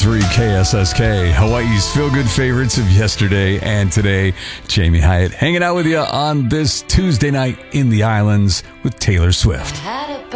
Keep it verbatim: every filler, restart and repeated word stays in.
three K S S K, Hawaii's feel-good favorites of yesterday and today. Jamie Hyatt hanging out with you on this Tuesday night in the islands with Taylor Swift.